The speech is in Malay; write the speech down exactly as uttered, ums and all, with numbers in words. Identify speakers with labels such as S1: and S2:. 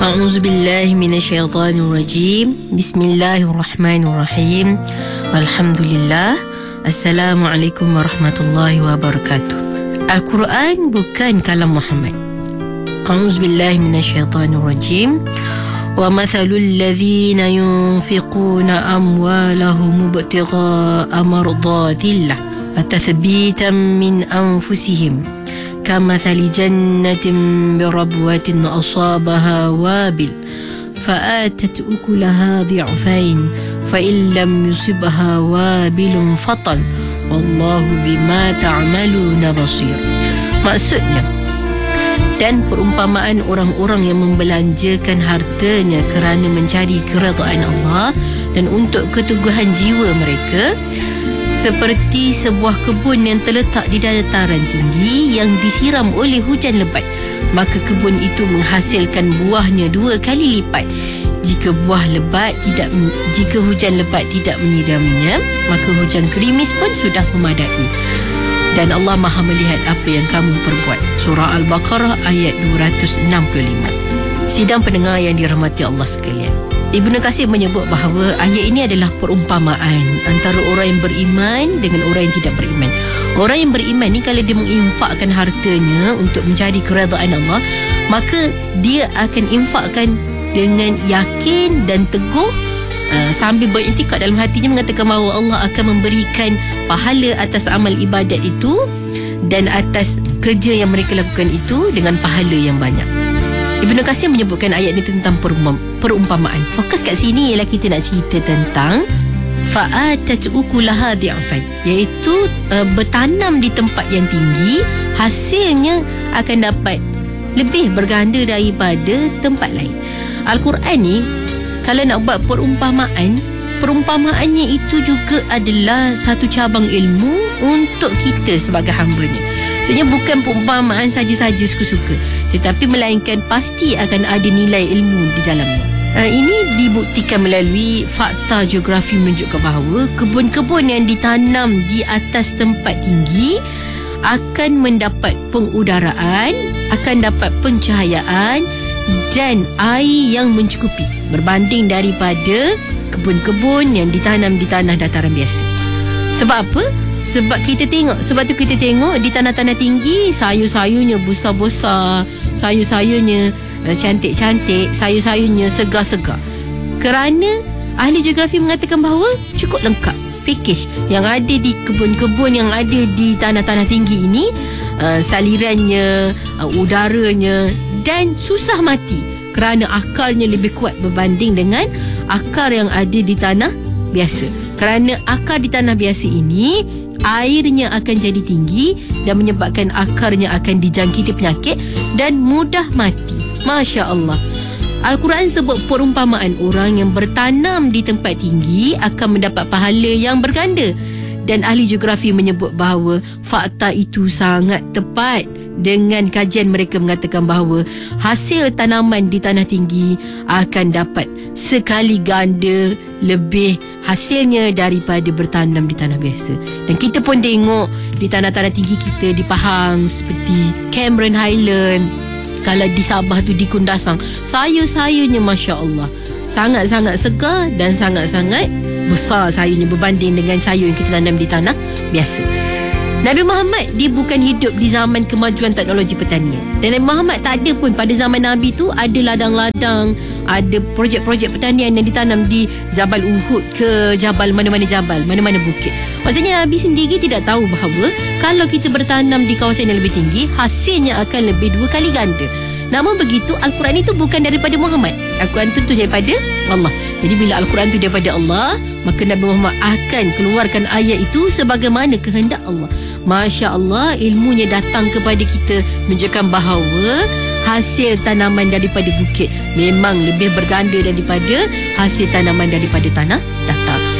S1: A'udzubillahi minasyaitonirrajim. Bismillahirrahmanirrahim. Alhamdulillah. Assalamualaikum warahmatullahi wabarakatuh. Al-Quran bukan kalam Muhammad. A'udzubillahi minasyaitonirrajim. Wa mathalul ladzina yunfiquna amwalahum ibtigha'a mardatillah wa tathbitan min anfusihim كمثل جنة بربوة أصابها وابل فآتت أكلها ضعفين فإن لم يصبها وابل فطل والله بما تعملون بصير. Maksudnya, dan perumpamaan orang-orang yang membelanjakan hartanya kerana mencari keredaan Allah dan untuk keteguhan jiwa mereka, seperti sebuah kebun yang terletak di dataran tinggi yang disiram oleh hujan lebat, maka kebun itu menghasilkan buahnya dua kali lipat. Jika buah lebat tidak jika hujan lebat tidak menyiramnya, maka hujan gerimis pun sudah memadai. Dan Allah Maha melihat apa yang kamu perbuat. Surah Al-Baqarah ayat dua ratus enam puluh lima. Sidang pendengar yang dirahmati Allah sekalian, Ibnu Katsir menyebut bahawa ayat ini adalah perumpamaan antara orang yang beriman dengan orang yang tidak beriman. Orang yang beriman ni kalau dia menginfakkan hartanya untuk mencari keredaan Allah, maka dia akan infakkan dengan yakin dan teguh, uh, sambil beriktikad dalam hatinya mengatakan bahawa Allah akan memberikan pahala atas amal ibadat itu dan atas kerja yang mereka lakukan itu dengan pahala yang banyak. Ibnu Katsir menyebutkan ayat ini tentang perumpamaan. Fokus kat sini ialah kita nak cerita tentang fa'atat ukulaha di'afan, iaitu uh, bertanam di tempat yang tinggi, hasilnya akan dapat lebih berganda daripada tempat lain. Al-Quran ni kalau nak buat perumpamaan, perumpamaannya itu juga adalah satu cabang ilmu untuk kita sebagai hamba-Nya. Maksudnya bukan perumpamaan saja-saja suka-suka, tetapi melainkan pasti akan ada nilai ilmu di dalamnya. Uh, ini dibuktikan melalui fakta geografi menunjukkan bahawa kebun-kebun yang ditanam di atas tempat tinggi akan mendapat pengudaraan, akan dapat pencahayaan dan air yang mencukupi berbanding daripada kebun-kebun yang ditanam di tanah dataran biasa. Sebab apa? Sebab kita tengok, sebab tu kita tengok di tanah-tanah tinggi, sayur-sayurnya besar-besar, sayur-sayurnya uh, cantik-cantik, sayur-sayurnya segar-segar. Kerana ahli geografi mengatakan bahawa cukup lengkap pakej yang ada di kebun-kebun yang ada di tanah-tanah tinggi ini, uh, salirannya, uh, udaranya, dan susah mati kerana akarnya lebih kuat berbanding dengan akar yang ada di tanah biasa. Kerana akar di tanah biasa ini, airnya akan jadi tinggi dan menyebabkan akarnya akan dijangkiti penyakit dan mudah mati. Masya Allah. Al-Quran sebut perumpamaan orang yang bertanam di tempat tinggi akan mendapat pahala yang berganda. Dan ahli geografi menyebut bahawa fakta itu sangat tepat. Dengan kajian mereka mengatakan bahawa hasil tanaman di tanah tinggi akan dapat sekali ganda lebih hasilnya daripada bertanam di tanah biasa. Dan kita pun tengok di tanah-tanah tinggi kita di Pahang seperti Cameron Highland, kalau di Sabah tu di Kundasang, sayur-sayurnya Masya Allah sangat-sangat segar dan sangat-sangat besar sayurnya berbanding dengan sayur yang kita tanam di tanah biasa. Nabi Muhammad dia bukan hidup di zaman kemajuan teknologi pertanian. Dan Nabi Muhammad tak ada pun pada zaman Nabi tu ada ladang-ladang, ada projek-projek pertanian yang ditanam di Jabal Uhud ke Jabal mana-mana Jabal, mana-mana bukit. Maksudnya Nabi sendiri tidak tahu bahawa kalau kita bertanam di kawasan yang lebih tinggi, hasilnya akan lebih dua kali ganda. Namun begitu, Al-Quran itu bukan daripada Muhammad. Al-Quran itu daripada Allah. Jadi bila Al-Quran itu daripada Allah, maka Nabi Muhammad akan keluarkan ayat itu sebagaimana kehendak Allah. Masya Allah, ilmunya datang kepada kita menunjukkan bahawa hasil tanaman daripada bukit memang lebih berganda daripada hasil tanaman daripada tanah